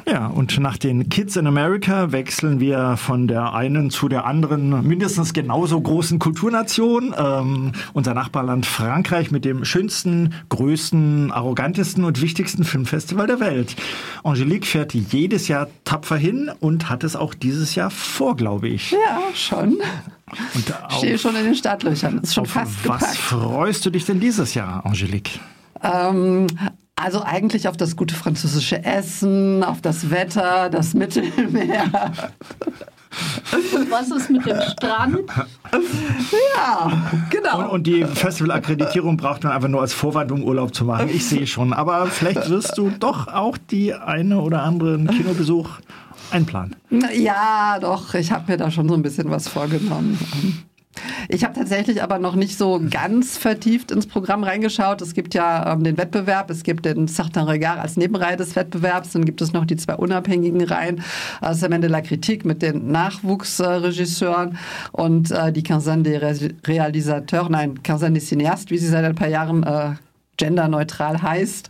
Ja, und nach den Kids in America wechseln wir von der einen zu der anderen mindestens genauso großen Kulturnation. Unser Nachbarland Frankreich mit dem schönsten, größten, arrogantesten und wichtigsten Filmfestival der Welt. Angelique fährt jedes Jahr tapfer hin und hat es auch dieses Jahr vor, glaube ich. Ja, schon. Ich stehe schon in den Startlöchern. Ist schon fast gepackt. Was freust du dich denn dieses Jahr, Angelique? Also eigentlich auf das gute französische Essen, auf das Wetter, das Mittelmeer. Und was ist mit dem Strand? Ja, genau. Und die Festivalakkreditierung braucht man einfach nur als Vorwand, um Urlaub zu machen. Ich sehe schon. Aber vielleicht wirst du doch auch die eine oder anderen Kinobesuch einplanen. Ja, doch. Ich habe mir da schon so ein bisschen was vorgenommen. Ich habe tatsächlich aber noch nicht so ganz vertieft ins Programm reingeschaut. Es gibt ja den Wettbewerb, es gibt den Certain Regard als Nebenreihe des Wettbewerbs, dann gibt es noch die 2 unabhängigen Reihen, Semaine de la Critique mit den Nachwuchsregisseuren und die Quinzaine des Réalisateurs, Quinzaine des Cinéastes, wie sie seit ein paar Jahren genderneutral heißt.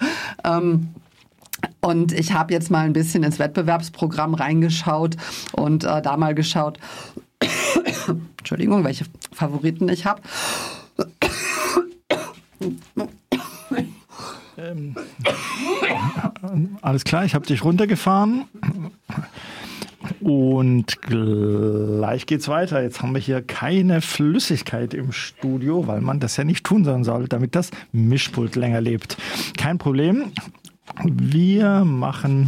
Und ich habe jetzt mal ein bisschen ins Wettbewerbsprogramm reingeschaut und da mal geschaut, Entschuldigung, welche Favoriten ich habe. Alles klar, ich habe dich runtergefahren. Und gleich geht's weiter. Jetzt haben wir hier keine Flüssigkeit im Studio, weil man das ja nicht tun soll, damit das Mischpult länger lebt. Kein Problem. Wir machen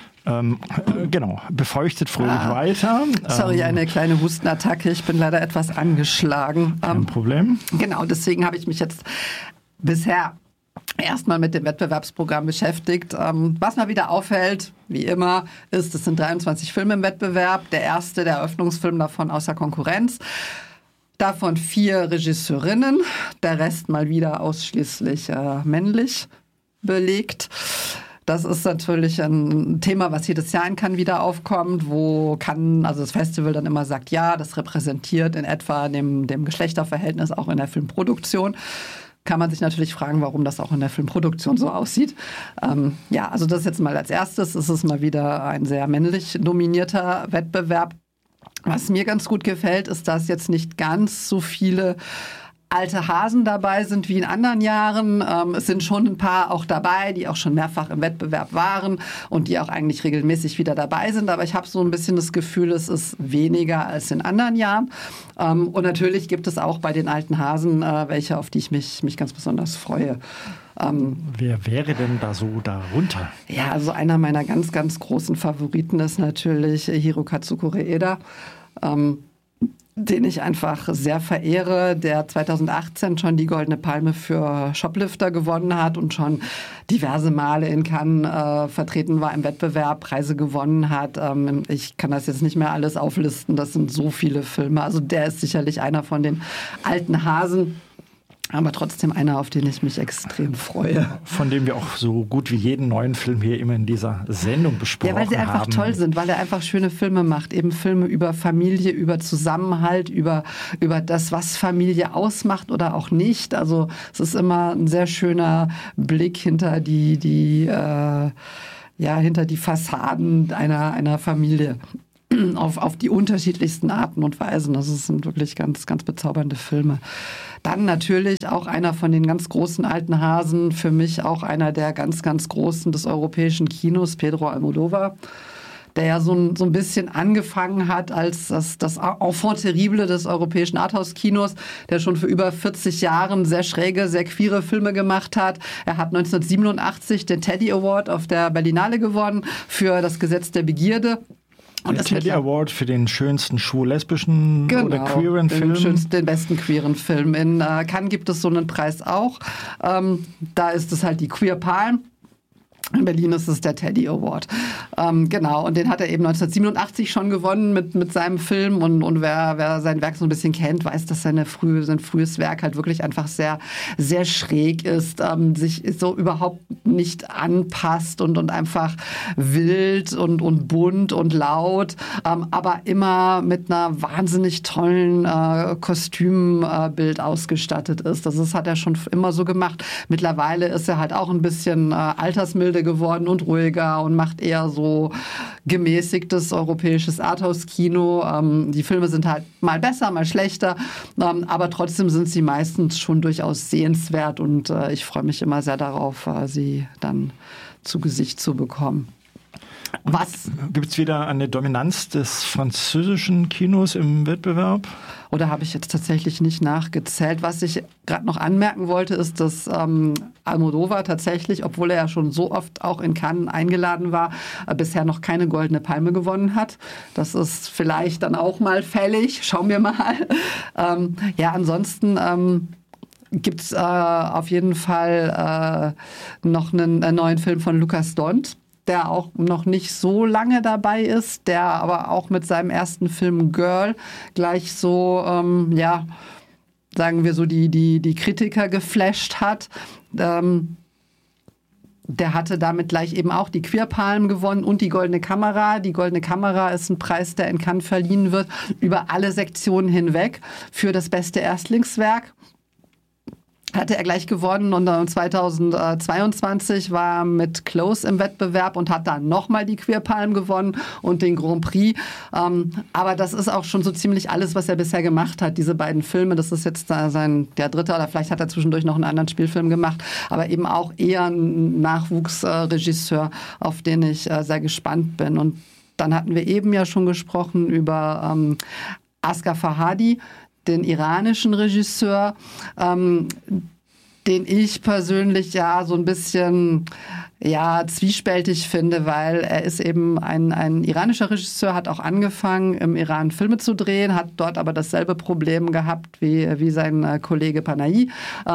befeuchtet fröhlich weiter. Sorry, eine kleine Hustenattacke. Ich bin leider etwas angeschlagen. Kein Problem. Genau, deswegen habe ich mich jetzt bisher erstmal mit dem Wettbewerbsprogramm beschäftigt. Was mal wieder auffällt, wie immer, es sind 23 Filme im Wettbewerb. Der erste, der Eröffnungsfilm davon außer Konkurrenz. Davon 4 Regisseurinnen. Der Rest mal wieder ausschließlich männlich belegt. Das ist natürlich ein Thema, was jedes Jahr in Cannes wieder aufkommt, also das Festival dann immer sagt, ja, das repräsentiert in etwa dem Geschlechterverhältnis auch in der Filmproduktion. Kann man sich natürlich fragen, warum das auch in der Filmproduktion so aussieht. Also das jetzt mal als erstes. Es ist mal wieder ein sehr männlich dominierter Wettbewerb. Was mir ganz gut gefällt, ist, dass jetzt nicht ganz so viele alte Hasen dabei sind wie in anderen Jahren. Es sind schon ein paar auch dabei, die auch schon mehrfach im Wettbewerb waren und die auch eigentlich regelmäßig wieder dabei sind. Aber ich habe so ein bisschen das Gefühl, es ist weniger als in anderen Jahren. Und natürlich gibt es auch bei den alten Hasen welche, auf die ich mich ganz besonders freue. Wer wäre denn da so darunter? Ja, also einer meiner ganz, ganz großen Favoriten ist natürlich Hiro Katsuko Reeda. Den ich einfach sehr verehre, der 2018 schon die Goldene Palme für Shoplifter gewonnen hat und schon diverse Male in Cannes vertreten war im Wettbewerb, Preise gewonnen hat. Ich kann das jetzt nicht mehr alles auflisten, das sind so viele Filme. Also der ist sicherlich einer von den alten Hasen. Aber trotzdem einer, auf den ich mich extrem freue. Von dem wir auch so gut wie jeden neuen Film hier immer in dieser Sendung besprochen haben. Ja, weil sie einfach toll sind, weil er einfach schöne Filme macht. Eben Filme über Familie, über Zusammenhalt, über das, was Familie ausmacht oder auch nicht. Also es ist immer ein sehr schöner Blick hinter hinter die Fassaden einer Familie. Auf die unterschiedlichsten Arten und Weisen. Also es sind wirklich ganz, ganz bezaubernde Filme. Dann natürlich auch einer von den ganz großen alten Hasen, für mich auch einer der ganz, ganz großen des europäischen Kinos, Pedro Almodóvar, der ja so ein bisschen angefangen hat als das Enfant terrible des europäischen Arthouse-Kinos, der schon für über 40 Jahren sehr schräge, sehr queere Filme gemacht hat. Er hat 1987 den Teddy Award auf der Berlinale gewonnen für Das Gesetz der Begierde. Und der Teddy Award für den schönsten schwul-lesbischen oder queeren Film. Den besten queeren Film. In Cannes gibt es so einen Preis auch. Da ist es halt die Queer Palm. In Berlin ist es der Teddy Award. Genau, und den hat er eben 1987 schon gewonnen mit seinem Film. Und wer sein Werk so ein bisschen kennt, weiß, dass sein frühes Werk halt wirklich einfach sehr, sehr schräg ist, sich so überhaupt nicht anpasst und einfach wild und bunt und laut, aber immer mit einer wahnsinnig tollen Kostümbild ausgestattet ist. Das hat er schon immer so gemacht. Mittlerweile ist er halt auch ein bisschen altersmilde milde geworden und ruhiger und macht eher so gemäßigtes europäisches Arthouse-Kino. Die Filme sind halt mal besser, mal schlechter, aber trotzdem sind sie meistens schon durchaus sehenswert und ich freue mich immer sehr darauf, sie dann zu Gesicht zu bekommen. Was? Gibt es wieder eine Dominanz des französischen Kinos im Wettbewerb? Oder habe ich jetzt tatsächlich nicht nachgezählt? Was ich gerade noch anmerken wollte, ist, dass Almodóvar tatsächlich, obwohl er ja schon so oft auch in Cannes eingeladen war, bisher noch keine Goldene Palme gewonnen hat. Das ist vielleicht dann auch mal fällig. Schauen wir mal. Ansonsten gibt es auf jeden Fall noch einen neuen Film von Lucas Dont, der auch noch nicht so lange dabei ist, der aber auch mit seinem ersten Film Girl gleich so, sagen wir so, die Kritiker geflasht hat. Der hatte damit gleich eben auch die Queerpalm gewonnen und die Goldene Kamera. Die Goldene Kamera ist ein Preis, der in Cannes verliehen wird, über alle Sektionen hinweg für das beste Erstlingswerk. Hatte er gleich gewonnen und 2022 war er mit Close im Wettbewerb und hat dann nochmal die Queerpalm gewonnen und den Grand Prix. Aber das ist auch schon so ziemlich alles, was er bisher gemacht hat. Diese beiden Filme, das ist jetzt der dritte oder vielleicht hat er zwischendurch noch einen anderen Spielfilm gemacht, aber eben auch eher ein Nachwuchsregisseur, auf den ich sehr gespannt bin. Und dann hatten wir eben ja schon gesprochen über Asghar Farhadi, den iranischen Regisseur, den ich persönlich ja so ein bisschen zwiespältig finde, weil er ist eben ein iranischer Regisseur, hat auch angefangen, im Iran Filme zu drehen, hat dort aber dasselbe Problem gehabt wie sein Kollege Panahi.